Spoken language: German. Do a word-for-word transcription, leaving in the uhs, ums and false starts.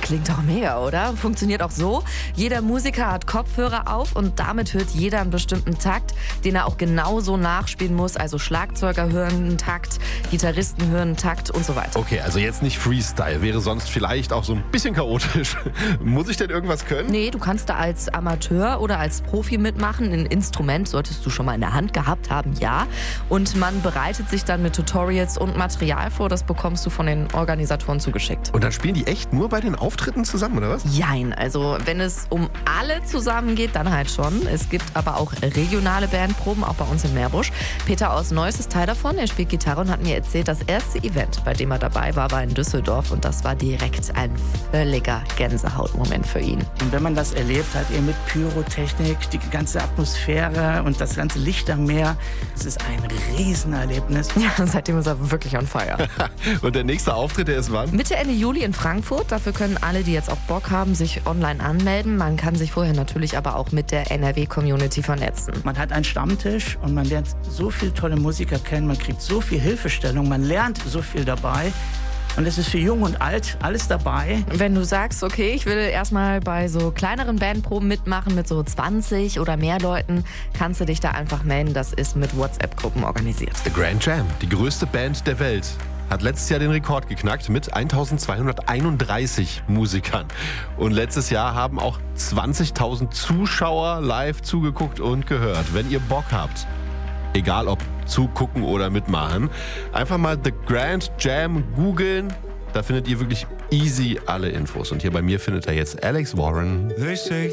Klingt doch mega, oder? Funktioniert auch so. Jeder Musiker hat Kopfhörer auf und damit hört jeder einen bestimmten Takt, den er auch genauso nachspielen muss. Also Schlagzeuger hören einen Takt, Gitarristen hören einen Takt und so weiter. Okay, also jetzt nicht Freestyle, wäre sonst vielleicht auch so ein bisschen chaotisch. Muss ich denn irgendwas können? Nee, du kannst da als Amateur oder als Profi mitmachen. Ein Instrument solltest du schon mal in der Hand gehabt haben, ja. Und man bereitet sich dann mit Tutorials und Material vor. Das bekommst du von den Organisatoren zugeschickt. Und dann spielen die echt nur bei den Auftritten zusammen, oder was? Jein, also wenn es um alle zusammen geht, dann halt schon. Es gibt aber auch regionale Bandproben, auch bei uns in Meerbusch. Peter aus Neuss ist Teil davon. Er spielt Gitarre und hat mir erzählt, das erste Event, bei dem er dabei war, war in Düsseldorf. Und das war direkt ein völliger Gänsehautmoment für ihn. Und wenn man das erlebt hat, eben mit Pyrotechnik, die ganze Atmosphäre und das ganze Licht am Meer, es ist ein Riesenerlebnis. Ja, seitdem ist er wirklich on fire. Und der nächste Auftritt, der ist wann? Mitte, Ende Juli in Frankfurt. Dafür können alle, die jetzt auch Bock haben, sich online anmelden. Man kann sich vorher natürlich aber auch mit der N R W-Community vernetzen. Man hat einen Stammtisch und man lernt so viele tolle Musiker kennen, man kriegt so viel Hilfestellung, man lernt so viel dabei. Und es ist für Jung und Alt alles dabei. Wenn du sagst, okay, ich will erstmal bei so kleineren Bandproben mitmachen mit so zwanzig oder mehr Leuten, kannst du dich da einfach melden. Das ist mit WhatsApp-Gruppen organisiert. The Grand Jam, die größte Band der Welt, hat letztes Jahr den Rekord geknackt mit eintausendzweihunderteinunddreißig Musikern. Und letztes Jahr haben auch zwanzigtausend Zuschauer live zugeguckt und gehört. Wenn ihr Bock habt, egal ob zugucken oder mitmachen, einfach mal The Grand Jam googeln. Da findet ihr wirklich easy alle Infos. Und hier bei mir findet ihr jetzt Alex Warren. They say